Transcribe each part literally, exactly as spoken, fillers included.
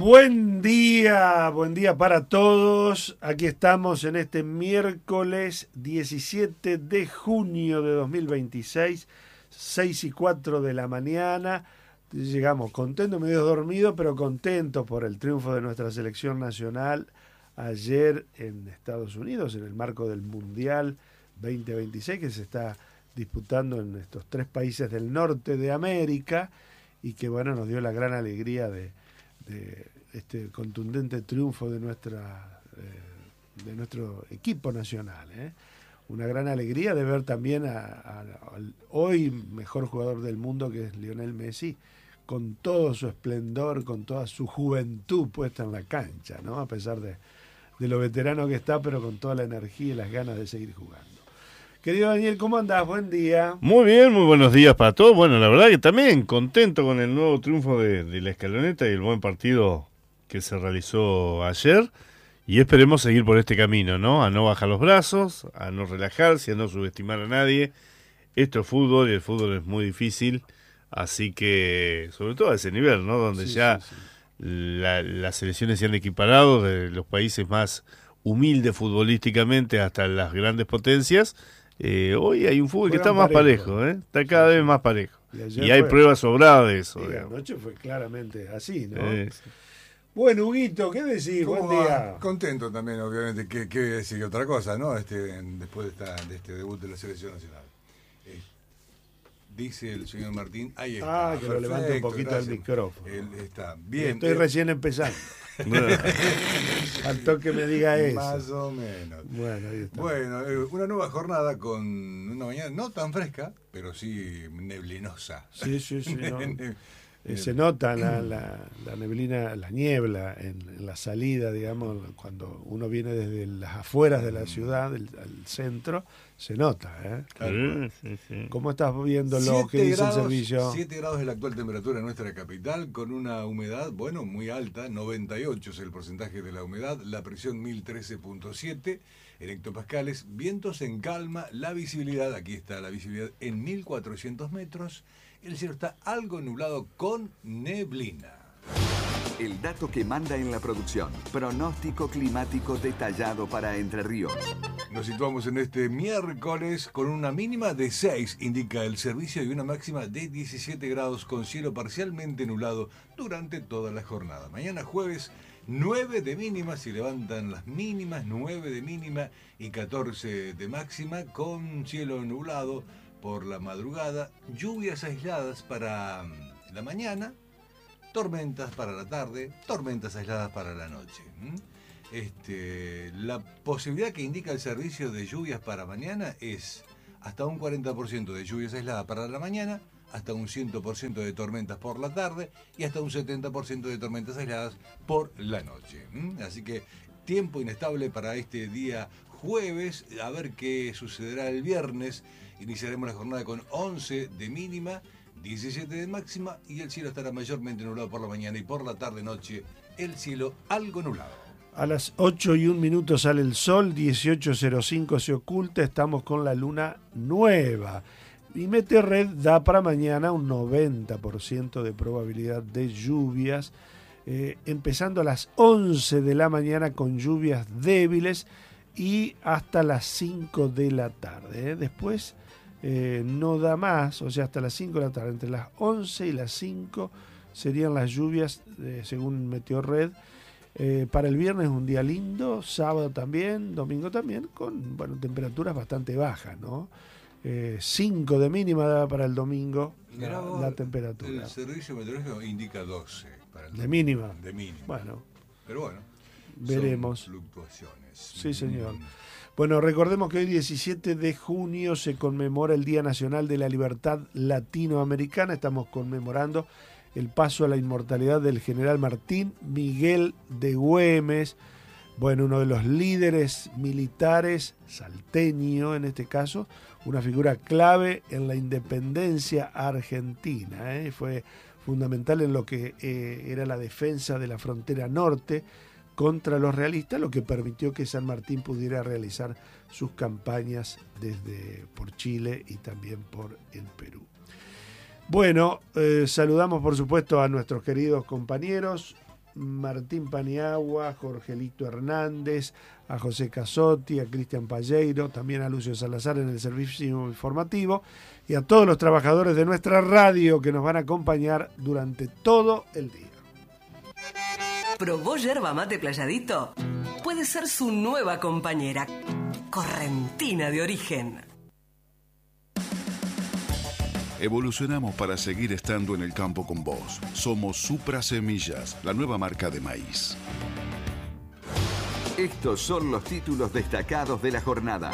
Buen día, buen día para todos. Aquí estamos en este miércoles diecisiete de junio de dos mil veintiséis, seis y cuatro de la mañana. Llegamos contentos, medio dormidos, pero contentos por el triunfo de nuestra selección nacional ayer en Estados Unidos, en el marco del Mundial veinte veintiséis, que se está disputando en estos tres países del norte de América, y que bueno, nos dio la gran alegría de de este contundente triunfo de nuestra eh, de nuestro equipo nacional, ¿eh? Una gran alegría de ver también a, a, al hoy mejor jugador del mundo, que es Lionel Messi, con todo su esplendor, con toda su juventud puesta en la cancha, ¿no? A pesar de, de lo veterano que está, pero con toda la energía y las ganas de seguir jugando. Querido Daniel, ¿cómo andás? Buen día. Muy bien, muy buenos días para todos. Bueno, la verdad que también contento con el nuevo triunfo de, de la Escaloneta y el buen partido que se realizó ayer. Y esperemos seguir por este camino, ¿no? A no bajar los brazos, a no relajarse, a no subestimar a nadie. Esto es fútbol y el fútbol es muy difícil. Así que, sobre todo a ese nivel, ¿no? Donde sí, ya sí, sí. La, las selecciones se han equiparado de los países más humildes futbolísticamente hasta las grandes potencias. Eh, hoy hay un fútbol Juegan que está más parejo, parejo ¿eh? Está cada sí, vez más parejo. Y, y hay fue, pruebas sobradas de eso. Y anoche fue claramente así, ¿no? Eh, sí. Bueno, Huguito, ¿qué decís? Buen día. Contento también, obviamente. ¿Qué, qué decir? Otra cosa, ¿no? Este, después de, esta, de este debut de la Selección Nacional. Eh, dice el señor Martín, ahí está. Ah, que lo levante un poquito gracias. El micrófono. Él está bien. Estoy eh, recién empezando. Faltó que me diga eso. Más o menos. Bueno, ahí está. Bueno, una nueva jornada con una mañana no tan fresca, pero sí neblinosa. Sí, sí, sí. No. eh, se nota la, la, la neblina, la niebla en, en la salida, digamos, cuando uno viene desde las afueras de la ciudad, del, al centro, se nota, ¿eh? Claro. Sí, sí. ¿Cómo estás viendo lo que dice grados, el servicio? siete grados es la actual temperatura en nuestra capital, con una humedad, bueno, muy alta, noventa y ocho es el porcentaje de la humedad, la presión mil trece punto siete en hectopascales, vientos en calma, la visibilidad, aquí está la visibilidad en mil cuatrocientos metros, el cielo está algo nublado con neblina. El dato que manda en la producción. Pronóstico climático detallado para Entre Ríos. Nos situamos en este miércoles con una mínima de seis, indica el servicio, y una máxima de diecisiete grados con cielo parcialmente nublado durante toda la jornada. Mañana jueves, nueve de mínima, se levantan las mínimas, nueve de mínima y catorce de máxima con cielo nublado por la madrugada, lluvias aisladas para la mañana, tormentas para la tarde, tormentas aisladas para la noche. Este, la posibilidad que indica el servicio de lluvias para mañana es hasta un cuarenta por ciento de lluvias aisladas para la mañana, hasta un cien por ciento de tormentas por la tarde y hasta un setenta por ciento de tormentas aisladas por la noche. Así que tiempo inestable para este día jueves, a ver qué sucederá el viernes. Iniciaremos la jornada con once de mínima, diecisiete de máxima, y el cielo estará mayormente nublado por la mañana y por la tarde-noche el cielo algo nublado. A las ocho y un minuto sale el sol, dieciocho cero cinco se oculta, estamos con la luna nueva. Y Meteorred da para mañana un noventa por ciento de probabilidad de lluvias, eh, empezando a las once de la mañana con lluvias débiles y hasta las cinco de la tarde. ¿eh? Después eh, no da más, o sea, hasta las cinco de la tarde. Entre las once y las cinco serían las lluvias, eh, según Meteorred. Eh, para el viernes un día lindo, sábado también, domingo también, con bueno, temperaturas bastante bajas, ¿no? Eh, cinco de mínima da para el domingo la, la temperatura. El servicio meteorológico indica doce. Para el de mínima. De mínima. Bueno. Pero bueno. Veremos. Son fluctuaciones. Sí, señor. Bueno, recordemos que hoy diecisiete de junio se conmemora el Día Nacional de la Libertad Latinoamericana. Estamos conmemorando el paso a la inmortalidad del general Martín Miguel de Güemes, bueno, uno de los líderes militares, salteño en este caso, una figura clave en la independencia argentina, ¿eh? Fue fundamental en lo que eh, era la defensa de la frontera norte contra los realistas, lo que permitió que San Martín pudiera realizar sus campañas desde por Chile y también por el Perú. Bueno, eh, saludamos por supuesto a nuestros queridos compañeros Martín Paniagua, a Jorgelito Hernández, a José Casotti, a Cristian Palleiro, también a Lucio Salazar en el servicio informativo y a todos los trabajadores de nuestra radio que nos van a acompañar durante todo el día. ¿Probó yerba mate Playadito? Puede ser su nueva compañera, correntina de origen. Evolucionamos para seguir estando en el campo con vos. Somos Supra Semillas, la nueva marca de maíz. Estos son los títulos destacados de la jornada.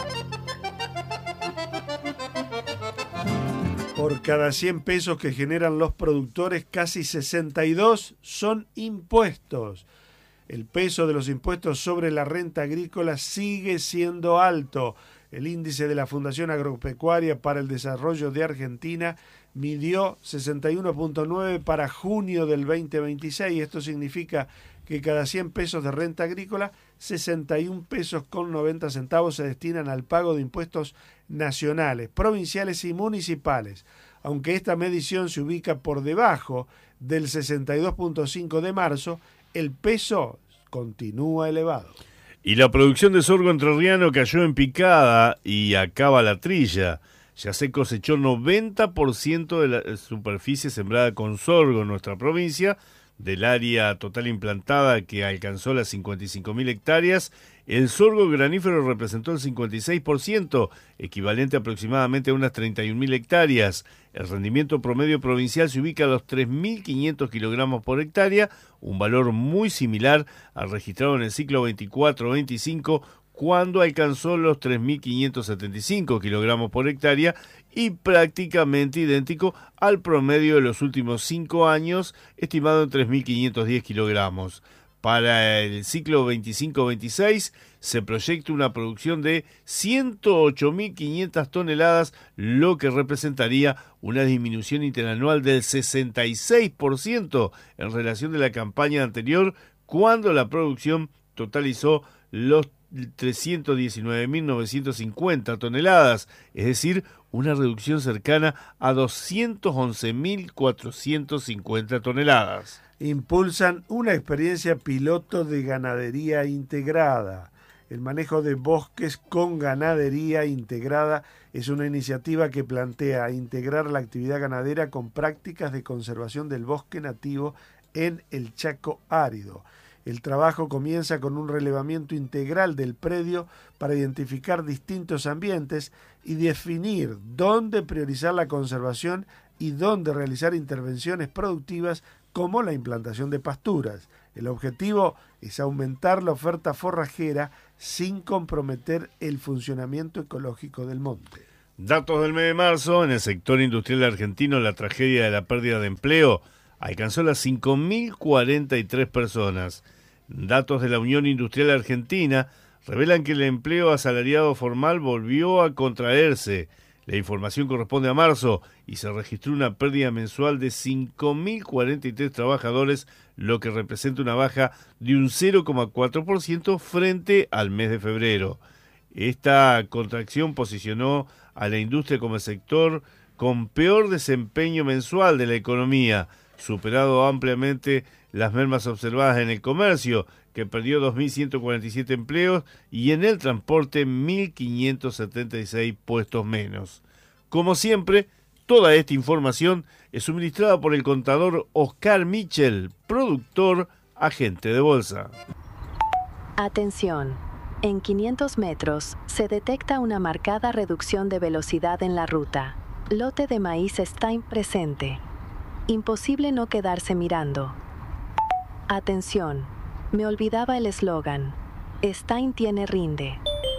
Por cada cien pesos que generan los productores, casi sesenta y dos son impuestos. El peso de los impuestos sobre la renta agrícola sigue siendo alto. El índice de la Fundación Agropecuaria para el Desarrollo de Argentina midió sesenta y uno punto nueve para junio del veinte veintiséis. Esto significa que cada cien pesos de renta agrícola, sesenta y un pesos con noventa centavos se destinan al pago de impuestos nacionales, provinciales y municipales. Aunque esta medición se ubica por debajo del sesenta y dos punto cinco de marzo, el peso continúa elevado. Y la producción de sorgo entrerriano cayó en picada y acaba la trilla. Ya se cosechó noventa por ciento de la superficie sembrada con sorgo en nuestra provincia. Del área total implantada, que alcanzó las cincuenta y cinco mil hectáreas, el sorgo granífero representó el cincuenta y seis por ciento, equivalente aproximadamente a unas treinta y un mil hectáreas. El rendimiento promedio provincial se ubica a los tres mil quinientos kilogramos por hectárea, un valor muy similar al registrado en el ciclo veinticuatro veinticinco, cuando alcanzó los tres mil quinientos setenta y cinco kilogramos por hectárea y prácticamente idéntico al promedio de los últimos cinco años, estimado en tres mil quinientos diez kilogramos. Para el ciclo veinticinco veintiséis se proyecta una producción de ciento ocho mil quinientas toneladas, lo que representaría una disminución interanual del sesenta y seis por ciento en relación de la campaña anterior, cuando la producción totalizó los trescientos diecinueve mil novecientos cincuenta toneladas, es decir, una reducción cercana a doscientos once mil cuatrocientos cincuenta toneladas. Impulsan una experiencia piloto de ganadería integrada. El manejo de bosques con ganadería integrada es una iniciativa que plantea integrar la actividad ganadera con prácticas de conservación del bosque nativo en el Chaco árido. El trabajo comienza con un relevamiento integral del predio para identificar distintos ambientes y definir dónde priorizar la conservación y dónde realizar intervenciones productivas como la implantación de pasturas. El objetivo es aumentar la oferta forrajera sin comprometer el funcionamiento ecológico del monte. Datos del mes de marzo, en el sector industrial argentino la tragedia de la pérdida de empleo alcanzó las cinco mil cuarenta y tres personas. Datos de la Unión Industrial Argentina revelan que el empleo asalariado formal volvió a contraerse. La información corresponde a marzo y se registró una pérdida mensual de cinco mil cuarenta y tres trabajadores, lo que representa una baja de un cero coma cuatro por ciento frente al mes de febrero. Esta contracción posicionó a la industria como el sector con peor desempeño mensual de la economía, superado ampliamente las mermas observadas en el comercio, que perdió dos mil ciento cuarenta y siete empleos, y en el transporte mil quinientos setenta y seis puestos menos. Como siempre, toda esta información es suministrada por el contador Oscar Michel, productor, agente de bolsa. Atención. En quinientos metros se detecta una marcada reducción de velocidad en la ruta. Lote de maíz Stein presente. Imposible no quedarse mirando. Atención, me olvidaba el eslogan. Stein tiene rinde.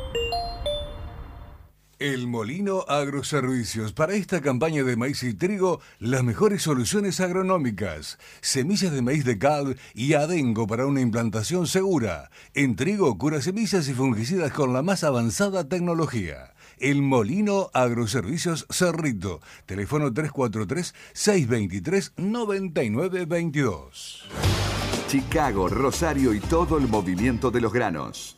El Molino Agroservicios. Para esta campaña de maíz y trigo, las mejores soluciones agronómicas. Semillas de maíz de cal y adengo para una implantación segura. En trigo, cura semillas y fungicidas con la más avanzada tecnología. El Molino Agroservicios Cerrito. Teléfono tres cuatro tres, seis dos tres, nueve nueve dos dos. Chicago, Rosario y todo el movimiento de los granos.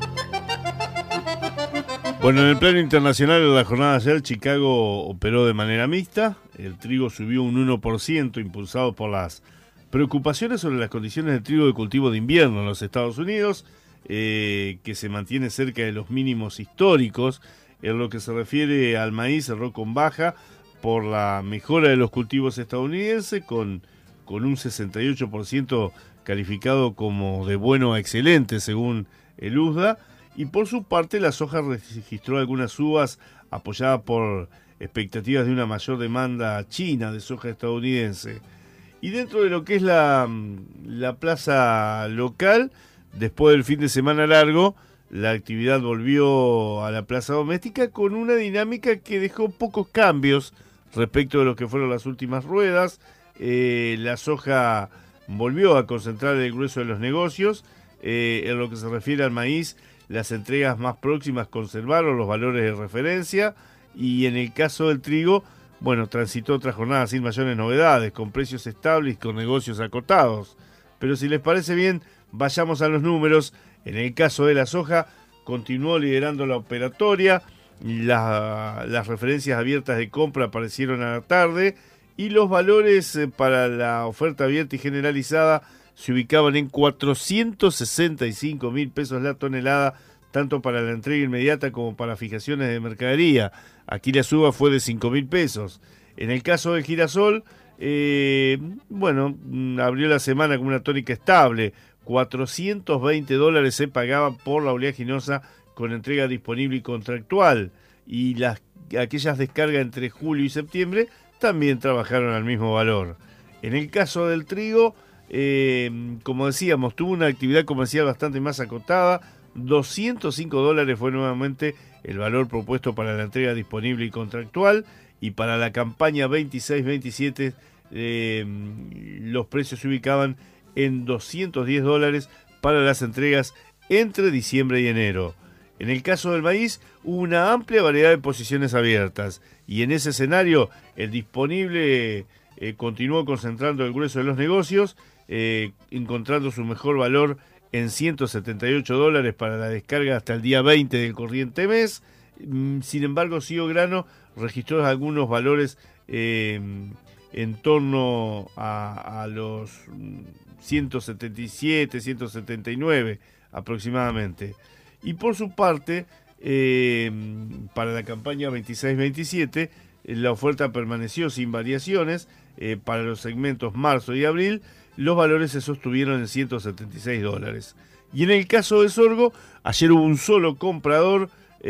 Bueno, en el plano internacional, en la jornada de ayer, Chicago operó de manera mixta. El trigo subió un uno por ciento, impulsado por las preocupaciones sobre las condiciones del trigo de cultivo de invierno en los Estados Unidos, eh, que se mantiene cerca de los mínimos históricos. En lo que se refiere al maíz, cerró con baja por la mejora de los cultivos estadounidenses, con, con un sesenta y ocho por ciento calificado como de bueno a excelente, según el U S D A. Y por su parte, la soja registró algunas subas apoyadas por expectativas de una mayor demanda china de soja estadounidense. Y dentro de lo que es la, la plaza local, después del fin de semana largo, la actividad volvió a la plaza doméstica con una dinámica que dejó pocos cambios respecto de lo que fueron las últimas ruedas. Eh, la soja volvió a concentrar el grueso de los negocios. Eh, en lo que se refiere al maíz, las entregas más próximas conservaron los valores de referencia, y en el caso del trigo, bueno, transitó otra jornada sin mayores novedades, con precios estables y con negocios acotados. Pero si les parece bien, vayamos a los números. En el caso de la soja, continuó liderando la operatoria, la, las referencias abiertas de compra aparecieron a la tarde, y los valores para la oferta abierta y generalizada se ubicaban en cuatrocientos sesenta y cinco mil pesos la tonelada, tanto para la entrega inmediata como para fijaciones de mercadería. Aquí la suba fue de cinco mil pesos. En el caso del girasol, eh, bueno, abrió la semana con una tónica estable. cuatrocientos veinte dólares se pagaban por la oleaginosa con entrega disponible y contractual. Y las aquellas descargas entre julio y septiembre también trabajaron al mismo valor. En el caso del trigo, eh, como decíamos, tuvo una actividad comercial bastante más acotada. doscientos cinco dólares fue nuevamente el valor propuesto para la entrega disponible y contractual, y para la campaña veintiséis veintisiete eh, los precios se ubicaban en doscientos diez dólares para las entregas entre diciembre y enero. En el caso del maíz, hubo una amplia variedad de posiciones abiertas, y en ese escenario el disponible eh, continuó concentrando el grueso de los negocios, eh, encontrando su mejor valor en ciento setenta y ocho dólares para la descarga hasta el día veinte del corriente mes. Sin embargo, Cío Grano registró algunos valores eh, en torno a, a los ciento setenta y siete, ciento setenta y nueve aproximadamente. Y por su parte, eh, para la campaña veintiséis veintisiete, eh, la oferta permaneció sin variaciones. Eh, para los segmentos marzo y abril, los valores se sostuvieron en ciento setenta y seis dólares. Y en el caso de sorgo, ayer hubo un solo comprador,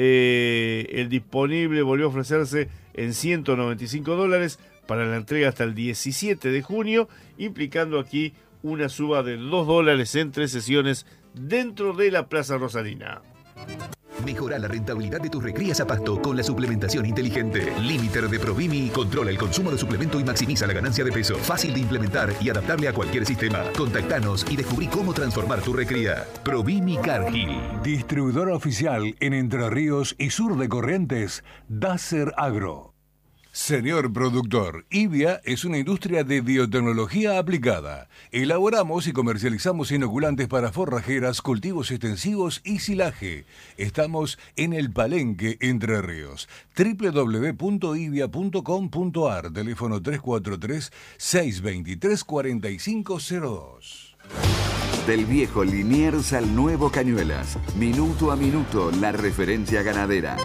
eh, el disponible volvió a ofrecerse en ciento noventa y cinco dólares para la entrega hasta el diecisiete de junio, implicando aquí una suba de dos dólares en tres sesiones dentro de la Plaza Rosalina. Mejora la rentabilidad de tus recrías a pasto con la suplementación inteligente. Limiter de Provimi controla el consumo de suplemento y maximiza la ganancia de peso. Fácil de implementar y adaptable a cualquier sistema. Contactanos y descubrí cómo transformar tu recría. Provimi Cargill. Distribuidora oficial en Entre Ríos y sur de Corrientes, Dacer Agro. Señor productor, Ivia es una industria de biotecnología aplicada. Elaboramos y comercializamos inoculantes para forrajeras, cultivos extensivos y silaje. Estamos en el Palenque, Entre Ríos. doble u doble u doble u punto ivia punto com punto a r, teléfono tres cuatro tres, seis dos tres, cuatro cinco cero dos. Del viejo Liniers al nuevo Cañuelas. Minuto a minuto, la referencia ganadera.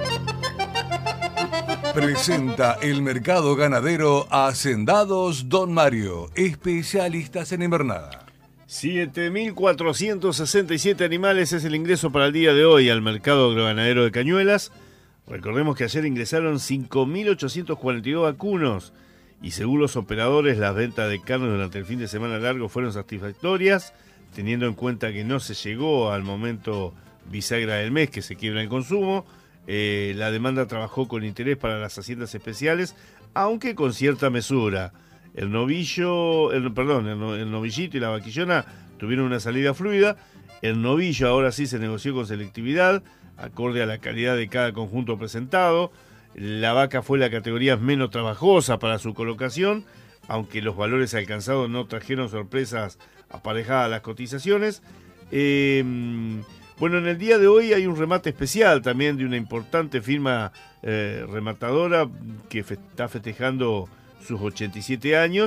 Presenta el mercado ganadero Hacendados Don Mario, especialistas en invernada. siete mil cuatrocientos sesenta y siete animales es el ingreso para el día de hoy al mercado agroganadero de Cañuelas. Recordemos que ayer ingresaron cinco mil ochocientos cuarenta y dos vacunos, y según los operadores, las ventas de carne durante el fin de semana largo fueron satisfactorias, teniendo en cuenta que no se llegó al momento bisagra del mes que se quiebra el consumo. Eh, la demanda trabajó con interés para las haciendas especiales, aunque con cierta mesura. El novillo, el, perdón, el, no, el novillito y la vaquillona tuvieron una salida fluida. El novillo ahora sí se negoció con selectividad, acorde a la calidad de cada conjunto presentado. La vaca fue la categoría menos trabajosa para su colocación, aunque los valores alcanzados no trajeron sorpresas aparejadas a las cotizaciones. Eh, Bueno, en el día de hoy hay un remate especial también de una importante firma eh, rematadora que fe- está festejando sus ochenta y siete años,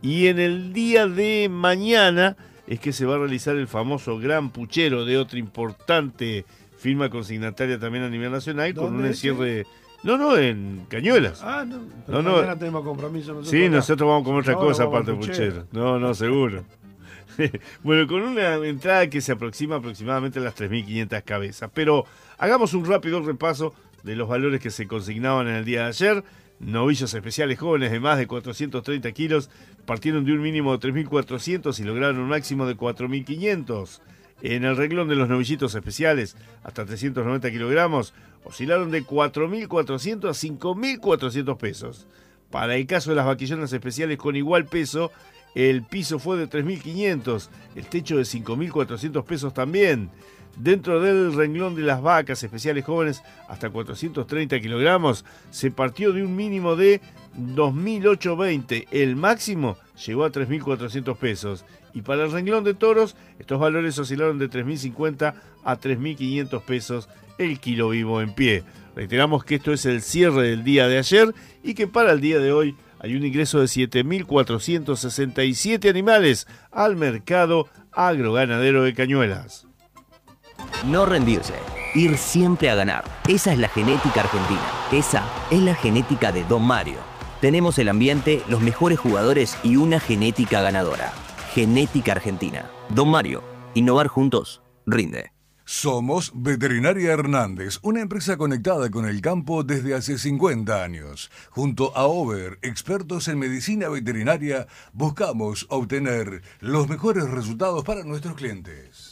Y en el día de mañana es que se va a realizar el famoso Gran Puchero de otra importante firma consignataria también a nivel nacional, con un encierre... No, no, en Cañuelas. Ah, no, pero no, mañana no. tenemos compromiso nosotros. Sí, acá. nosotros vamos a comer otra No, cosa no vamos aparte del al puchero. No, no, seguro. Bueno, con una entrada que se aproxima aproximadamente a las tres mil quinientas cabezas. Pero hagamos un rápido repaso de los valores que se consignaban en el día de ayer. Novillos especiales jóvenes de más de cuatrocientos treinta kilos partieron de un mínimo de tres mil cuatrocientos y lograron un máximo de cuatro mil quinientos. En el reglón de los novillitos especiales, hasta trescientos noventa kilogramos, oscilaron de cuatro mil cuatrocientos a cinco mil cuatrocientos pesos. Para el caso de las vaquillonas especiales con igual peso, el piso fue de tres mil quinientos, el techo de cinco mil cuatrocientos pesos también. Dentro del renglón de las vacas especiales jóvenes hasta cuatrocientos treinta kilogramos, se partió de un mínimo de dos mil ochocientos veinte. El máximo llegó a tres mil cuatrocientos pesos. Y para el renglón de toros, estos valores oscilaron de tres mil cincuenta a tres mil quinientos pesos el kilo vivo en pie. Reiteramos que esto es el cierre del día de ayer y que para el día de hoy hay un ingreso de siete mil cuatrocientos sesenta y siete animales al mercado agroganadero de Cañuelas. No rendirse, ir siempre a ganar. Esa es la genética argentina. Esa es la genética de Don Mario. Tenemos el ambiente, los mejores jugadores y una genética ganadora. Genética Argentina. Don Mario, innovar juntos, rinde. Somos Veterinaria Hernández, una empresa conectada con el campo desde hace cincuenta años. Junto a Over, expertos en medicina veterinaria, buscamos obtener los mejores resultados para nuestros clientes.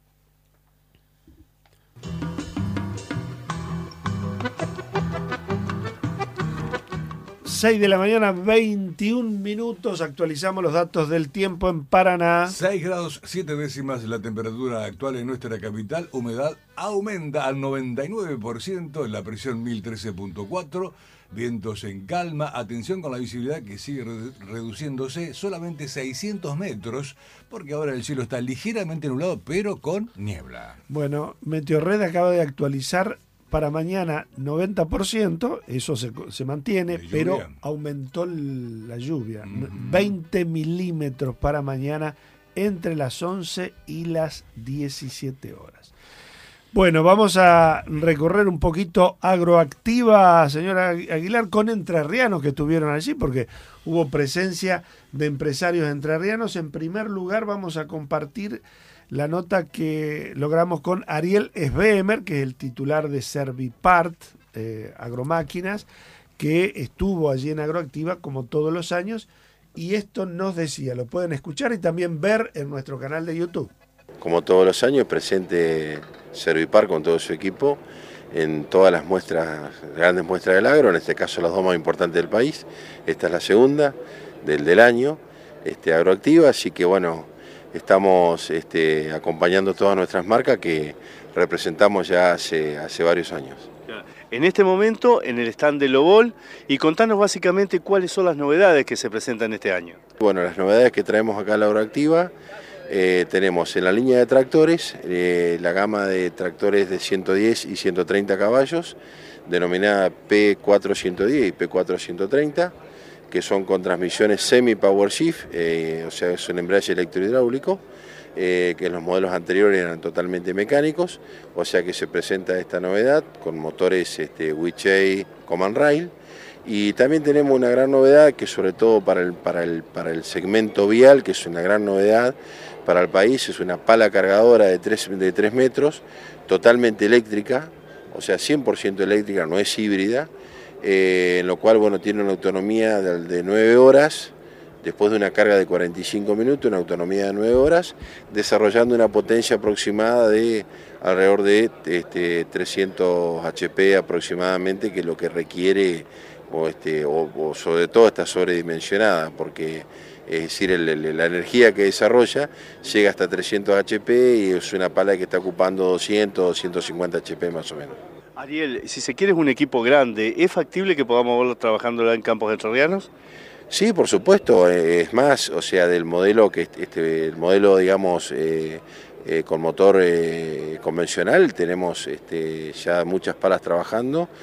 seis de la mañana, veintiún minutos, actualizamos los datos del tiempo en Paraná. seis grados siete décimas la temperatura actual en nuestra capital, humedad aumenta al noventa y nueve por ciento, la presión mil trece punto cuatro, vientos en calma, atención con la visibilidad que sigue redu- reduciéndose solamente seiscientos metros, porque ahora el cielo está ligeramente nublado, pero con niebla. Bueno, Meteorred acaba de actualizar para mañana noventa por ciento, eso se, se mantiene, pero aumentó el, la lluvia. Uh-huh. veinte milímetros para mañana entre las once y las diecisiete horas. Bueno, vamos a recorrer un poquito Agroactiva, señora Aguilar, con entrerrianos que estuvieron allí, porque hubo presencia de empresarios entrerrianos. En primer lugar, vamos a compartir la nota que logramos con Ariel Svemer, que es el titular de Servipart eh, Agromáquinas, que estuvo allí en Agroactiva como todos los años, y esto nos decía, lo pueden escuchar y también ver en nuestro canal de YouTube. Como todos los años, presente Servipart con todo su equipo en todas las muestras, grandes muestras del agro, en este caso las dos más importantes del país. Esta es la segunda del, del año, este, Agroactiva, así que bueno, estamos este, acompañando todas nuestras marcas que representamos ya hace, hace varios años. En este momento, en el stand de Lobol, y contanos básicamente cuáles son las novedades que se presentan este año. Bueno, las novedades que traemos acá a la Agroactiva, eh, tenemos en la línea de tractores, eh, la gama de tractores de ciento diez y ciento treinta caballos, denominada P cuatrocientos diez y P cuatrocientos treinta, que son con transmisiones semi-power shift, eh, o sea, es un embrague electrohidráulico, eh, que en los modelos anteriores eran totalmente mecánicos, o sea que se presenta esta novedad con motores este, Weichai Command Rail. Y también tenemos una gran novedad que sobre todo para el, para, el, para el segmento vial, que es una gran novedad para el país, es una pala cargadora de tres metros, totalmente eléctrica, o sea cien por ciento eléctrica, no es híbrida, eh, en lo cual bueno, tiene una autonomía de, de nueve horas, después de una carga de cuarenta y cinco minutos, una autonomía de nueve horas, desarrollando una potencia aproximada de alrededor de este, trescientos H P aproximadamente, que es lo que requiere, o, este, o, o sobre todo está sobredimensionada, porque es decir, el, el, la energía que desarrolla llega hasta trescientos H P y es una pala que está ocupando doscientos, doscientos cincuenta H P más o menos. Ariel, si se quiere es un equipo grande, ¿es factible que podamos verlo trabajando en campos entrerrianos? Sí, por supuesto, es más, o sea, del modelo que este, el modelo, digamos, eh, eh, con motor eh, convencional, tenemos este, ya muchas palas trabajando.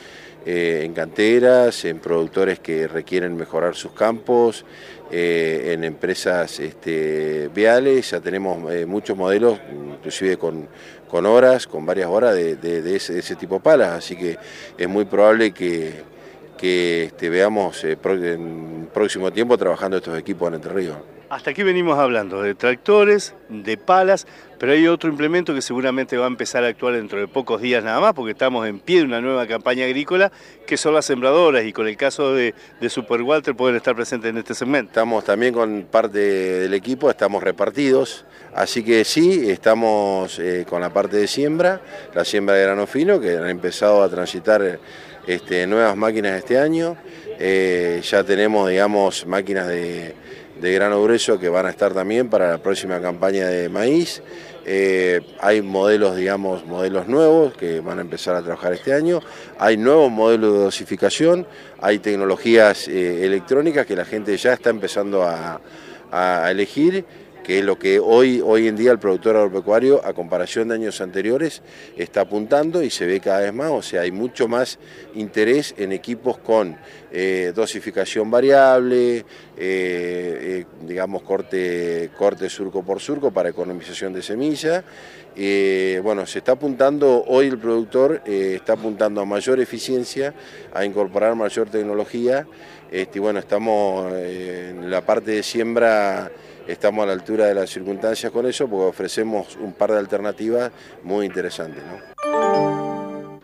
eh, en canteras, en productores que requieren mejorar sus campos, eh, en empresas este, viales. Ya tenemos eh, muchos modelos, inclusive con, con horas, con varias horas de, de, de, ese, de ese tipo de palas, así que es muy probable que, que este, veamos eh, pro, en próximo tiempo trabajando estos equipos en Entre Ríos. Hasta aquí venimos hablando de tractores, de palas, pero hay otro implemento que seguramente va a empezar a actuar dentro de pocos días nada más, porque estamos en pie de una nueva campaña agrícola, que son las sembradoras, y con el caso de, de Super Walter pueden estar presentes en este segmento. Estamos también con parte del equipo, estamos repartidos, así que sí, estamos eh, con la parte de siembra, la siembra de grano fino, que han empezado a transitar este, nuevas máquinas este año. Eh, ya tenemos, digamos, máquinas de... de grano grueso que van a estar también para la próxima campaña de maíz. Eh, hay modelos, digamos, modelos nuevos que van a empezar a trabajar este año. Hay nuevos modelos de dosificación, hay tecnologías eh, electrónicas que la gente ya está empezando a, a elegir, que es lo que hoy, hoy en día el productor agropecuario, a comparación de años anteriores, está apuntando y se ve cada vez más. O sea, hay mucho más interés en equipos con eh, dosificación variable, eh, eh, digamos corte, corte surco por surco para economización de semilla. Eh, bueno, se está apuntando, hoy el productor eh, está apuntando a mayor eficiencia, a incorporar mayor tecnología. Este, y bueno, estamos eh, en la parte de siembra. Estamos a la altura de las circunstancias con eso porque ofrecemos un par de alternativas muy interesantes, ¿no?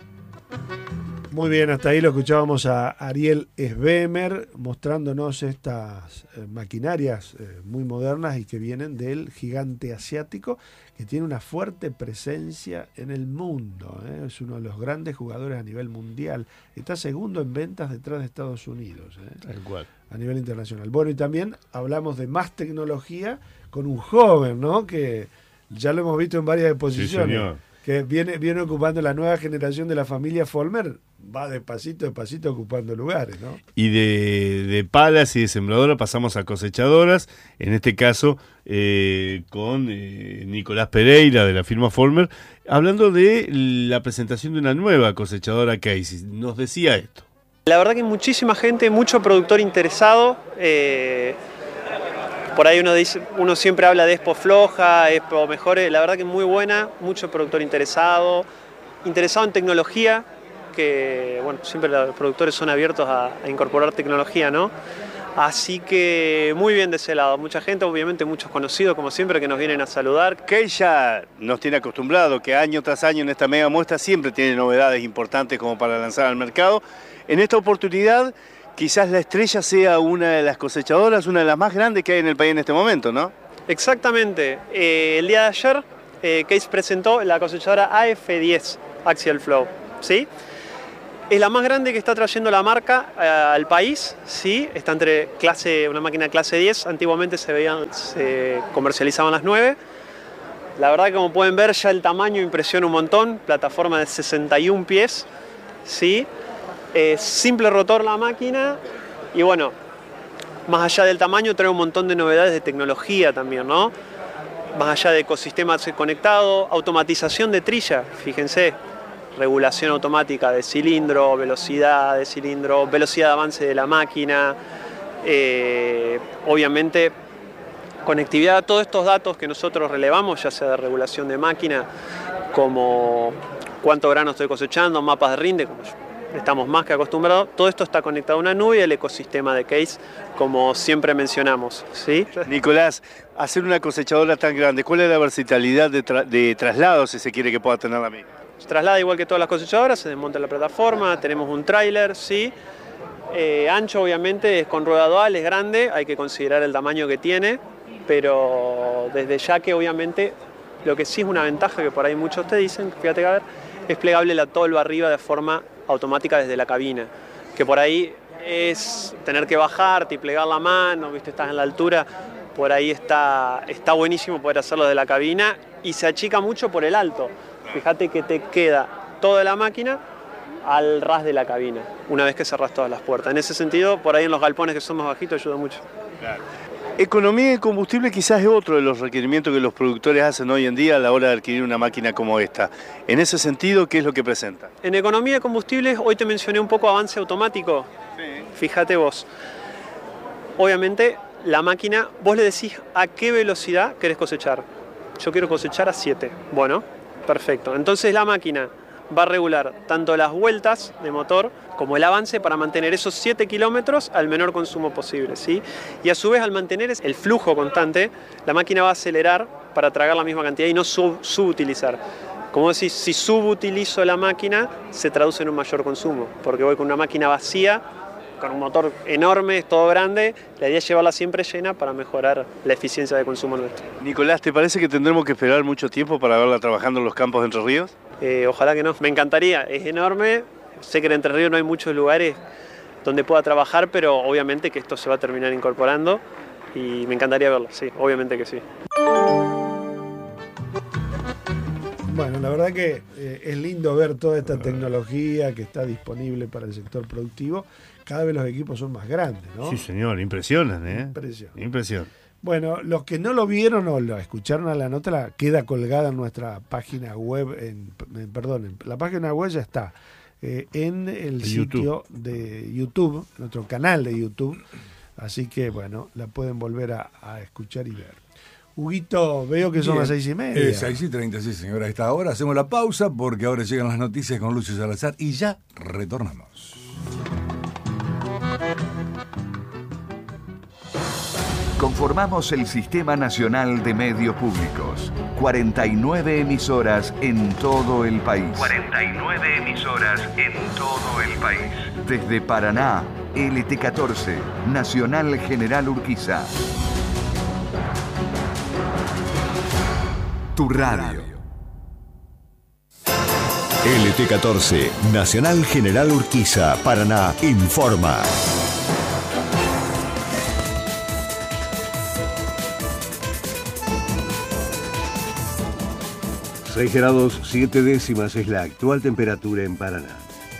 Muy bien, hasta ahí lo escuchábamos a Ariel Esbemer mostrándonos estas eh, maquinarias eh, muy modernas y que vienen del gigante asiático que tiene una fuerte presencia en el mundo. ¿eh? Es uno de los grandes jugadores a nivel mundial. Está segundo en ventas detrás de Estados Unidos. ¿eh? Tal cual. A nivel internacional. Bueno, y también hablamos de más tecnología con un joven, ¿no? Que ya lo hemos visto en varias exposiciones. Sí, señor. Que viene, viene ocupando la nueva generación de la familia Follmer, va despacito, despacito ocupando lugares, ¿no? Y de, de palas y de sembradoras pasamos a cosechadoras, en este caso eh, con eh, Nicolás Pereira de la firma Follmer, hablando de la presentación de una nueva cosechadora Case. Nos decía esto. La verdad que hay muchísima gente, mucho productor interesado. Eh, por ahí uno dice, uno siempre habla de Expo floja, Expo mejores. La verdad que muy buena, mucho productor interesado, interesado en tecnología, que bueno, siempre los productores son abiertos a, a incorporar tecnología, ¿no? Así que muy bien de ese lado. Mucha gente, obviamente muchos conocidos, como siempre, que nos vienen a saludar. Que ya nos tiene acostumbrado, que año tras año en esta mega muestra siempre tiene novedades importantes como para lanzar al mercado. En esta oportunidad, quizás la estrella sea una de las cosechadoras, una de las más grandes que hay en el país en este momento, ¿no? Exactamente. Eh, el día de ayer, eh, Case presentó la cosechadora A F diez Axial Flow, ¿sí? Es la más grande que está trayendo la marca eh, al país, ¿sí? Está entre clase, una máquina clase diez, antiguamente se veían, se comercializaban las nueve. La verdad que como pueden ver ya el tamaño impresiona un montón, plataforma de sesenta y un pies, ¿sí? Eh, simple rotor la máquina y bueno, más allá del tamaño trae un montón de novedades de tecnología también, ¿no? Más allá de ecosistema conectado, automatización de trilla, fíjense, regulación automática de cilindro, velocidad de cilindro, velocidad de avance de la máquina, eh, obviamente conectividad, todos estos datos que nosotros relevamos, ya sea de regulación de máquina, como cuánto grano estoy cosechando, mapas de rinde, como estamos más que acostumbrados, todo esto está conectado a una nube y al ecosistema de Case, como siempre mencionamos, ¿sí? Nicolás, hacer una cosechadora tan grande, ¿cuál es la versatilidad de, tra de traslado, si se quiere, que pueda tener la misma? Se traslada igual que todas las cosechadoras, se desmonta la plataforma, tenemos un tráiler, ¿sí? Eh, ancho obviamente, es con rueda dual, es grande, hay que considerar el tamaño que tiene, pero desde ya que obviamente lo que sí es una ventaja que por ahí muchos te dicen, fíjate que a ver, es plegable la tolva arriba de forma automática desde la cabina, que por ahí es tener que bajarte y plegar la mano, viste, estás en la altura, por ahí está, está buenísimo poder hacerlo desde la cabina y se achica mucho por el alto. Fíjate que te queda toda la máquina al ras de la cabina, una vez que cerrás todas las puertas. En ese sentido, por ahí en los galpones que son más bajitos ayuda mucho. Claro. Economía de combustible quizás es otro de los requerimientos que los productores hacen hoy en día a la hora de adquirir una máquina como esta. En ese sentido, ¿qué es lo que presenta? En economía de combustibles, hoy te mencioné un poco avance automático. Sí. Fíjate vos. Obviamente, la máquina, vos le decís a qué velocidad querés cosechar. Yo quiero cosechar a siete. Bueno, perfecto. Entonces la máquina va a regular tanto las vueltas de motor como el avance para mantener esos siete kilómetros al menor consumo posible, ¿sí? Y a su vez, al mantener el flujo constante, la máquina va a acelerar para tragar la misma cantidad y no sub, subutilizar. Como decís, si subutilizo la máquina, se traduce en un mayor consumo, porque voy con una máquina vacía, con un motor enorme, todo grande, la idea es llevarla siempre llena para mejorar la eficiencia de consumo nuestro. Nicolás, ¿te parece que tendremos que esperar mucho tiempo para verla trabajando en los campos de Entre Ríos? Eh, ojalá que no, me encantaría, es enorme, sé que en Entre Ríos no hay muchos lugares donde pueda trabajar, pero obviamente que esto se va a terminar incorporando y me encantaría verlo, sí, obviamente que sí. Bueno, la verdad que eh, es lindo ver toda esta tecnología que está disponible para el sector productivo. Cada vez los equipos son más grandes, ¿no? Sí, señor, impresionan, ¿eh? Impresionan. Impresión. Bueno, los que no lo vieron o lo escucharon a la nota, la queda colgada en nuestra página web, en, en, perdón, en, la página web ya está, eh, en el de sitio YouTube. de YouTube, nuestro canal de YouTube, así que bueno, la pueden volver a, a escuchar y ver. Huguito, veo que son Bien. las seis y media. Eh, seis y treinta, sí señora, a esta hora hacemos la pausa porque ahora llegan las noticias con Lucio Salazar y ya retornamos. Conformamos el Sistema Nacional de Medios Públicos. cuarenta y nueve emisoras en todo el país. cuarenta y nueve emisoras en todo el país. Desde Paraná, L T catorce, Nacional General Urquiza. Tu radio. L T catorce, Nacional General Urquiza, Paraná, informa. seis grados siete décimas es la actual temperatura en Paraná.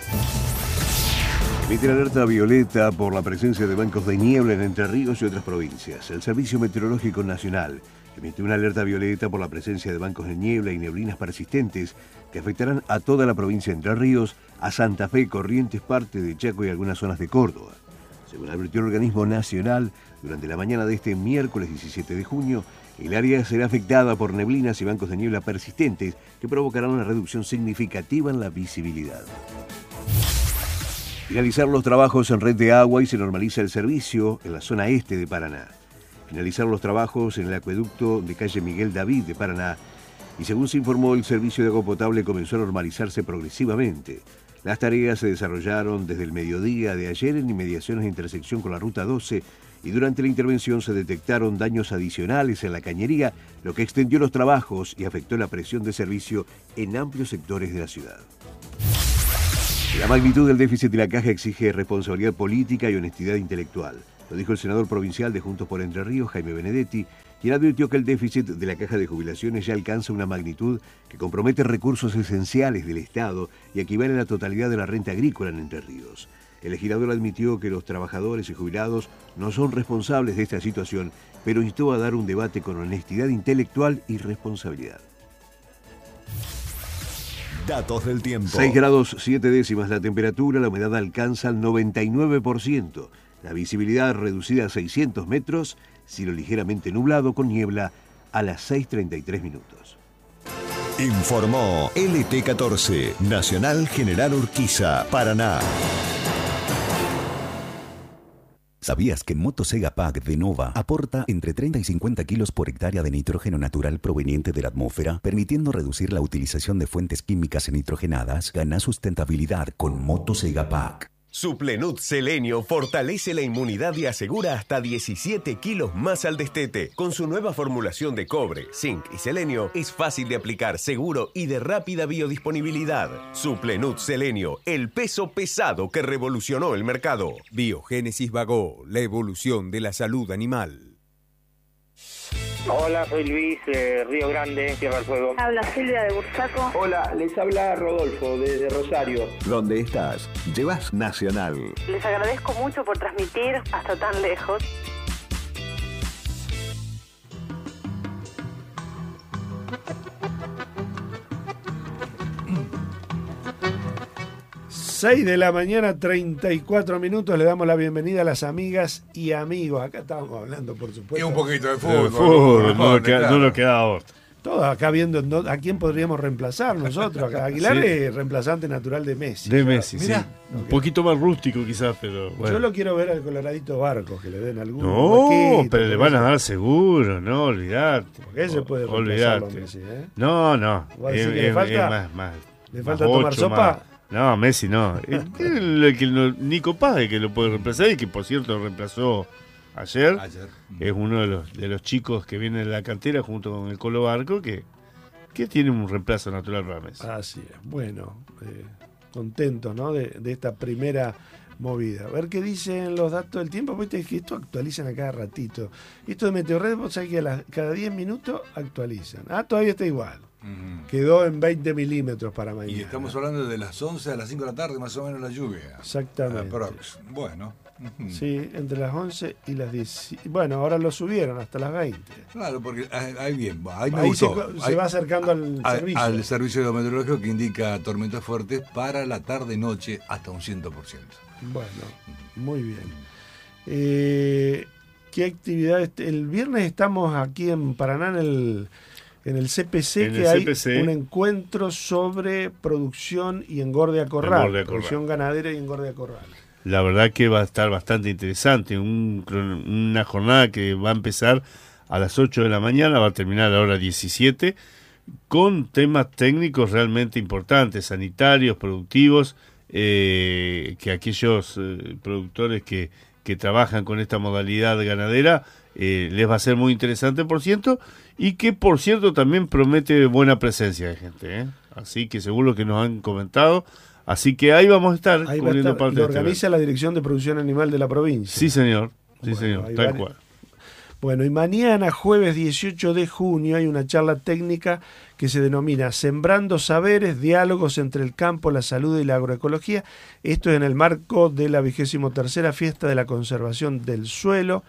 Emite la alerta violeta por la presencia de bancos de niebla en Entre Ríos y otras provincias. El Servicio Meteorológico Nacional emite una alerta violeta por la presencia de bancos de niebla y neblinas persistentes que afectarán a toda la provincia de Entre Ríos, a Santa Fe, Corrientes, parte de Chaco y algunas zonas de Córdoba. Según advirtió el organismo nacional, durante la mañana de este miércoles diecisiete de junio, el área será afectada por neblinas y bancos de niebla persistentes que provocarán una reducción significativa en la visibilidad. Finalizar los trabajos en red de agua y se normaliza el servicio en la zona este de Paraná. Finalizar los trabajos en el acueducto de calle Miguel David de Paraná y según se informó, el servicio de agua potable comenzó a normalizarse progresivamente. Las tareas se desarrollaron desde el mediodía de ayer en inmediaciones de intersección con la Ruta doce y durante la intervención se detectaron daños adicionales en la cañería, lo que extendió los trabajos y afectó la presión de servicio en amplios sectores de la ciudad. La magnitud del déficit de la Caja exige responsabilidad política y honestidad intelectual. Lo dijo el senador provincial de Juntos por Entre Ríos, Jaime Benedetti, quien advirtió que el déficit de la Caja de Jubilaciones ya alcanza una magnitud que compromete recursos esenciales del Estado y equivale a la totalidad de la renta agrícola en Entre Ríos. El legislador admitió que los trabajadores y jubilados no son responsables de esta situación, pero instó a dar un debate con honestidad intelectual y responsabilidad. Datos del tiempo. seis grados siete décimas la temperatura, la humedad alcanza el noventa y nueve por ciento. La visibilidad reducida a seiscientos metros, cielo ligeramente nublado con niebla a las seis treinta y tres minutos. Informó L T catorce, Nacional General Urquiza, Paraná. ¿Sabías que Motosega Pack de Nova aporta entre treinta y cincuenta kilos por hectárea de nitrógeno natural proveniente de la atmósfera, permitiendo reducir la utilización de fuentes químicas nitrogenadas? Gana sustentabilidad con Motosega Pack. Suplenut Selenio fortalece la inmunidad y asegura hasta diecisiete kilos más al destete. Con su nueva formulación de cobre, zinc y selenio, es fácil de aplicar, seguro y de rápida biodisponibilidad. Suplenut Selenio, el peso pesado que revolucionó el mercado. Biogénesis Bagó, la evolución de la salud animal. Hola, soy Luis, eh, Río Grande, Tierra del Fuego. Habla Silvia de Bursaco. Hola, les habla Rodolfo desde Rosario. ¿Dónde estás? Llevas Nacional. Les agradezco mucho por transmitir hasta tan lejos. seis de la mañana, treinta y cuatro minutos. Le damos la bienvenida a las amigas y amigos. Acá estamos hablando, por supuesto. Y un poquito de fútbol. De fútbol, no, no, queda, claro. no nos queda otra. Todos acá viendo no, a quién podríamos reemplazar nosotros. Acá Aguilar Sí. es reemplazante natural de Messi. De Messi, Mirá, sí. Un poquito más rústico quizás, pero bueno. Yo lo quiero ver al Coloradito Barcos, que le den algún No, huequito, pero le van a eso. dar seguro, no, olvidate. Porque ese puede reemplazarlo a Olvidate. Messi, ¿eh? No, no. ¿Vos decís Es, que le es- falta- es más, más, le más falta tomar ocho, sopa? más. No, Messi no. Es el, el que no- Nico Paz es el que lo puede reemplazar y que por cierto lo reemplazó ayer. Ayer. Es uno de los, de los chicos que viene de la cantera junto con el Colo Barco que, que tiene un reemplazo natural para Messi. Así es. Bueno, eh, contentos, ¿no? De, de esta primera movida. A ver qué dicen los datos del tiempo. Viste que esto actualizan a cada ratito. Esto de Meteorred, vos sabés que a las- cada diez minutos actualizan. Ah, todavía está igual. Ujú. Quedó en veinte milímetros para mañana. Y estamos hablando de las once a las cinco de la tarde, más o menos la lluvia. Exactamente. Aprox. Bueno. Ujú. Sí, entre las once y las diez. Bueno, ahora lo subieron hasta las veinte. Claro, porque ahí ahí bien, ahí me Ahí se, gustó. co- se va acercando al Al- servicio. Al servicio meteorológico que indica tormentas fuertes para la tarde-noche hasta un cien por ciento. Bueno, muy bien. Eh, ¿Qué actividad? este- El viernes estamos aquí en Paraná en el, en el C P C, En que el hay C P C. un encuentro sobre producción y engorde a corral. Engorde a corral. Producción ganadera y engorde a corral. La verdad que va a estar bastante interesante. Un cron- una jornada que va a empezar a las ocho de la mañana, va a terminar a la hora diecisiete, con temas técnicos realmente importantes, sanitarios, productivos, eh, que aquellos eh, productores que, que trabajan con esta modalidad ganadera eh, les va a ser muy interesante, por cierto, y que por cierto también promete buena presencia de gente, ¿eh? Así que según lo que nos han comentado. Así que ahí vamos a estar Ahí va a cubriendo estar, parte lo de este organiza la Dirección de Producción Animal de la provincia. Sí, señor. Sí, Bueno, señor. hay Tal varios- cual. Bueno, y mañana, jueves dieciocho de junio, hay una charla técnica que se denomina Sembrando Saberes, Diálogos entre el campo, la salud y la agroecología. Esto es en el marco de la vigésimo tercera Fiesta de la Conservación del Suelo.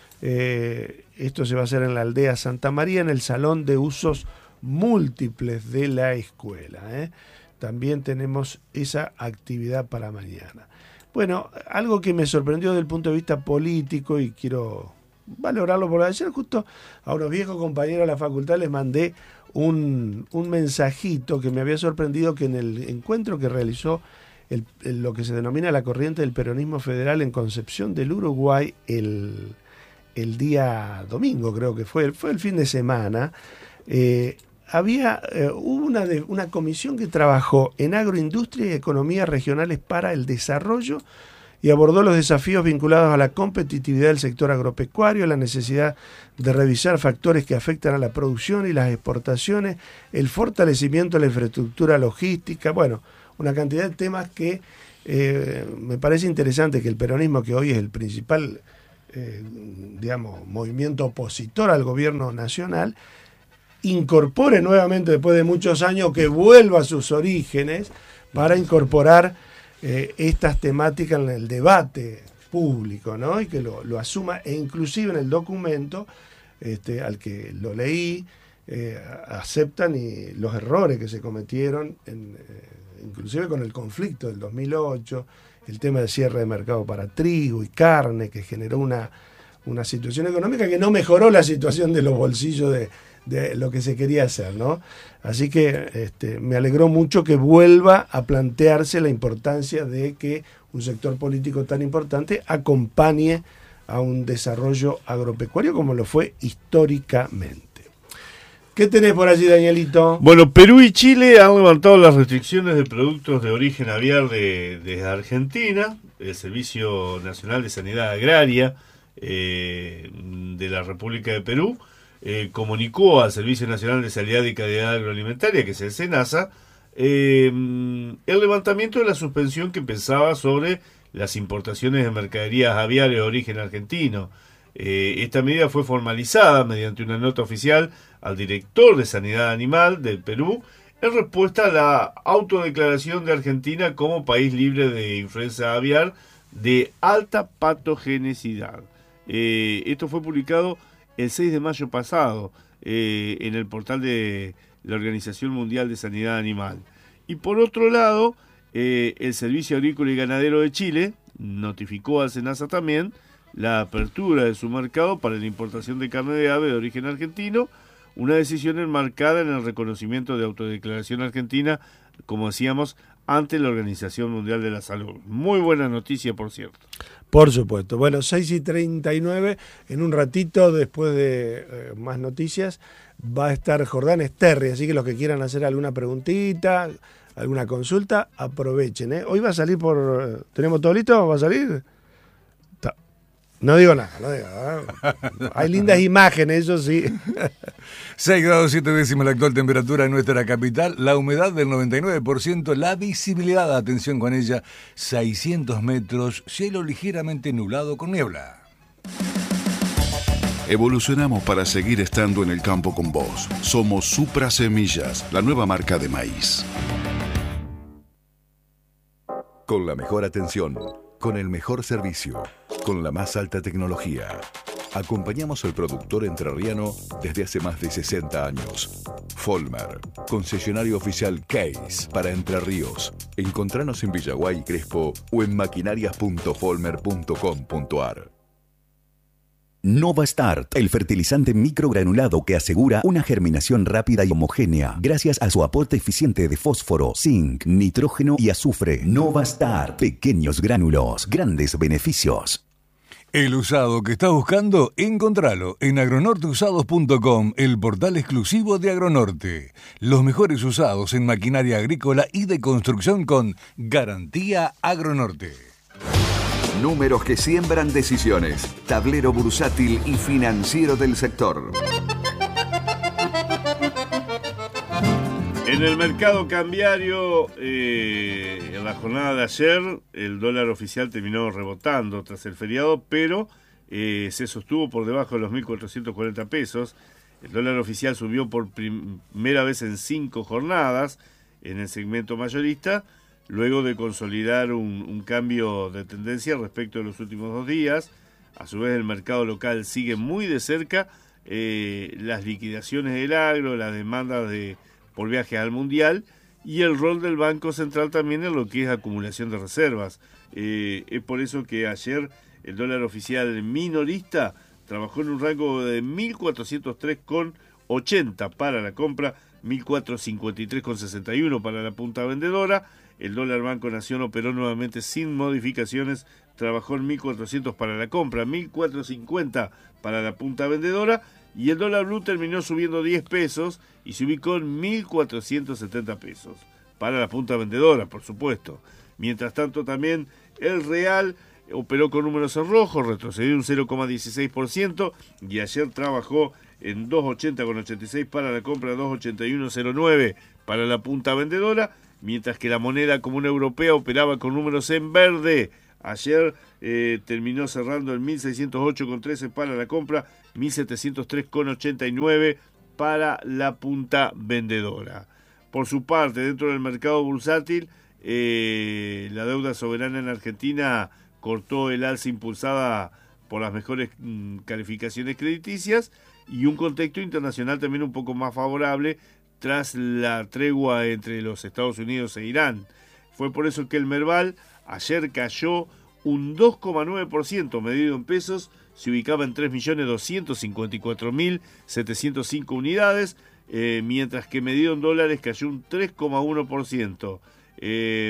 Eh, esto se va a hacer en la aldea Santa María, en el Salón de Usos Múltiples de la escuela, ¿eh? También tenemos esa actividad para mañana. Bueno, algo que me sorprendió desde el punto de vista político y quiero valorarlo por ayer, justo a unos viejos compañeros de la facultad les mandé un, un mensajito que me había sorprendido, que en el encuentro que realizó el, el- lo que se denomina la corriente del peronismo federal en Concepción del Uruguay el, el día domingo, creo que fue, fue el fin de semana, eh, había eh, hubo una, de, una comisión que trabajó en agroindustria y economías regionales para el desarrollo y abordó los desafíos vinculados a la competitividad del sector agropecuario, la necesidad de revisar factores que afectan a la producción y las exportaciones, el fortalecimiento de la infraestructura logística, bueno, una cantidad de temas que eh, me parece interesante que el peronismo, que hoy es el principal, eh, digamos, movimiento opositor al gobierno nacional, incorpore nuevamente, después de muchos años, que vuelva a sus orígenes para incorporar eh, estas temáticas en el debate público, ¿no? Y que lo, lo asuma, e inclusive en el documento este, al que lo leí, eh, aceptan y los errores que se cometieron, en, eh, inclusive con el conflicto del dos mil ocho, el tema del cierre de mercado para trigo y carne, que generó una, una situación económica que no mejoró la situación de los bolsillos de, de lo que se quería hacer, ¿no? Así que este, me alegró mucho que vuelva a plantearse la importancia de que un sector político tan importante acompañe a un desarrollo agropecuario como lo fue históricamente. ¿Qué tenés por allí, Danielito? Bueno, Perú y Chile han levantado las restricciones de productos de origen aviar de, de Argentina. El Servicio Nacional de Sanidad Agraria eh, de la República de Perú eh, comunicó al Servicio Nacional de Sanidad y Calidad Agroalimentaria, que es el SENASA, eh, el levantamiento de la suspensión que pensaba sobre las importaciones de mercaderías aviares de origen argentino. Eh, esta medida fue formalizada mediante una nota oficial al director de Sanidad Animal del Perú en respuesta a la autodeclaración de Argentina como país libre de influenza aviar de alta patogenicidad. Eh, esto fue publicado el seis de mayo pasado eh, en el portal de la Organización Mundial de Sanidad Animal. Y por otro lado, eh, el Servicio Agrícola y Ganadero de Chile notificó a SENASA también la apertura de su mercado para la importación de carne de ave de origen argentino, una decisión enmarcada en el reconocimiento de autodeclaración argentina, como decíamos, ante la Organización Mundial de la Salud. Muy buena noticia, por cierto. Por supuesto. Bueno, seis y treinta y nueve, en un ratito, después de eh, más noticias, va a estar Jordán Esterri, así que los que quieran hacer alguna preguntita, alguna consulta, aprovechen. ¿eh? Hoy va a salir por... ¿Tenemos todo listo? ¿Va a salir? Ta. No digo nada, no digo nada. Hay lindas imágenes, eso sí. seis grados siete décimas la actual temperatura en nuestra capital, la humedad del noventa y nueve por ciento, la visibilidad, atención con ella, seiscientos metros, cielo ligeramente nublado con niebla. Evolucionamos para seguir estando en el campo con vos. Somos Supra Semillas, la nueva marca de maíz. Con la mejor atención, con el mejor servicio, con la más alta tecnología. Acompañamos al productor entrerriano desde hace más de sesenta años. Folmer, concesionario oficial Case para Entre Ríos. Encontranos en Villaguay y Crespo o en maquinarias punto folmer punto com punto ar. Nova Start, el fertilizante microgranulado que asegura una germinación rápida y homogénea gracias a su aporte eficiente de fósforo, zinc, nitrógeno y azufre. Nova Start, pequeños gránulos, grandes beneficios. El usado que estás buscando, encontralo en agronorte usados punto com, el portal exclusivo de Agronorte. Los mejores usados en maquinaria agrícola y de construcción con garantía Agronorte. Números que siembran decisiones. Tablero bursátil y financiero del sector. En el mercado cambiario, eh, en la jornada de ayer, el dólar oficial terminó rebotando tras el feriado, pero eh, se sostuvo por debajo de los mil cuatrocientos cuarenta pesos. El dólar oficial subió por primera vez en cinco jornadas en el segmento mayorista, luego de consolidar un, un cambio de tendencia respecto de los últimos dos días. A su vez, el mercado local sigue muy de cerca eh, las liquidaciones del agro, las demandas de, por viajes al mundial y el rol del Banco Central también en lo que es acumulación de reservas. Eh, es por eso que ayer el dólar oficial minorista trabajó en un rango de mil cuatrocientos tres con ochenta para la compra, mil cuatrocientos cincuenta y tres con sesenta y uno para la punta vendedora. El dólar Banco Nación operó nuevamente sin modificaciones, trabajó en mil cuatrocientos para la compra, mil cuatrocientos cincuenta para la punta vendedora, y el dólar blue terminó subiendo diez pesos y se ubicó en mil cuatrocientos setenta pesos para la punta vendedora, por supuesto. Mientras tanto, también el real operó con números en rojo, retrocedió un cero coma dieciséis por ciento y ayer trabajó en dos ochenta con ochenta y seis para la compra, dos ochenta y uno cero nueve para la punta vendedora, mientras que la moneda común europea operaba con números en verde. Ayer eh, terminó cerrando en mil seiscientos ocho con trece para la compra, mil setecientos tres con ochenta y nueve para la punta vendedora. Por su parte, dentro del mercado bursátil, eh, la deuda soberana en Argentina cortó el alza impulsada por las mejores mm, calificaciones crediticias y un contexto internacional también un poco más favorable tras la tregua entre los Estados Unidos e Irán. Fue por eso que el Merval ayer cayó un dos coma nueve por ciento medido en pesos, se ubicaba en tres millones doscientos cincuenta y cuatro mil setecientos cinco unidades, eh, mientras que medido en dólares cayó un tres coma uno por ciento. Eh,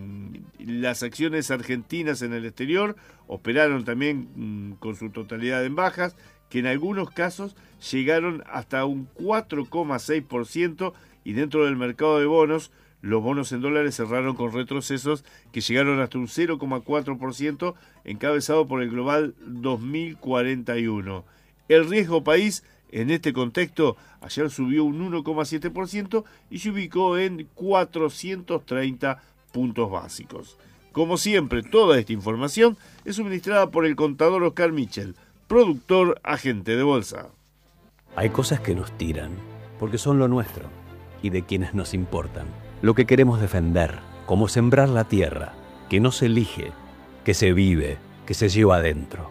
las acciones argentinas en el exterior operaron también mm, con su totalidad en bajas, que en algunos casos llegaron hasta un cuatro coma seis por ciento, y dentro del mercado de bonos, los bonos en dólares cerraron con retrocesos que llegaron hasta un cero coma cuatro por ciento, encabezado por el Global dos mil cuarenta y uno. El riesgo país en este contexto ayer subió un uno coma siete por ciento y se ubicó en cuatrocientos treinta puntos básicos. Como siempre, toda esta información es suministrada por el contador Oscar Michel, productor agente de bolsa. Hay cosas que nos tiran, porque son lo nuestro y de quienes nos importan. Lo que queremos defender, como sembrar la tierra, que no se elige, que se vive, que se lleva adentro.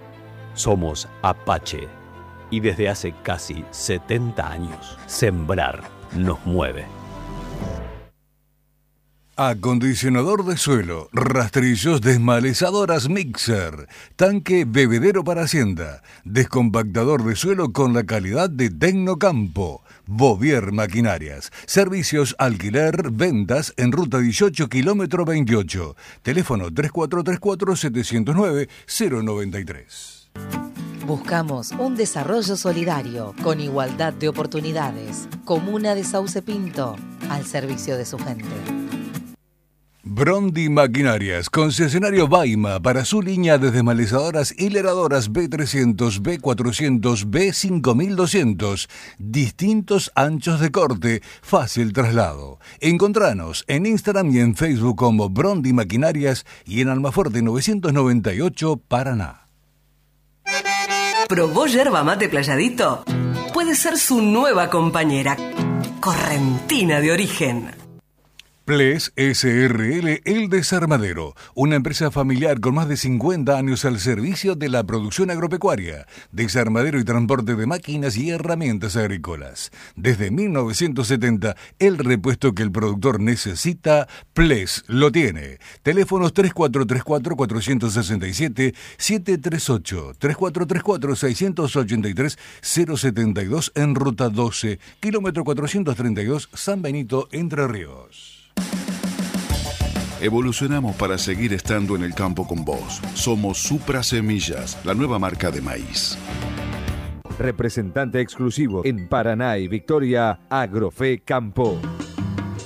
Somos Apache y desde hace casi setenta años, sembrar nos mueve. Acondicionador de suelo, rastrillos, desmalezadoras Mixer, tanque bebedero para hacienda, descompactador de suelo con la calidad de Tecnocampo, Bovier Maquinarias, servicios alquiler, ventas en ruta dieciocho, kilómetro veintiocho, teléfono tres cuatro tres cuatro, siete cero nueve, cero nueve tres. Buscamos un desarrollo solidario, con igualdad de oportunidades. Comuna de Sauce Pinto, al servicio de su gente. Brondi Maquinarias, concesionario Baima para su línea de desmalezadoras y leradoras B trescientos, B cuatrocientos, B cinco mil doscientos, distintos anchos de corte, fácil traslado. Encontranos en Instagram y en Facebook como Brondi Maquinarias y en Almafuerte novecientos noventa y ocho, Paraná. ¿Probó yerba mate Playadito? Puede ser su nueva compañera, correntina de origen. Ples S R L El Desarmadero, una empresa familiar con más de cincuenta años al servicio de la producción agropecuaria, desarmadero y transporte de máquinas y herramientas agrícolas. Desde mil novecientos setenta, el repuesto que el productor necesita, Ples lo tiene. Teléfonos tres cuatro tres cuatro, cuatro seis siete, siete tres ocho, tres cuatro tres cuatro, seis ocho tres, cero siete dos en ruta doce, kilómetro cuatrocientos treinta y dos, San Benito, Entre Ríos. Evolucionamos para seguir estando en el campo con vos. Somos Supra Semillas, la nueva marca de maíz. Representante exclusivo en Paraná y Victoria, Agrofe Campo.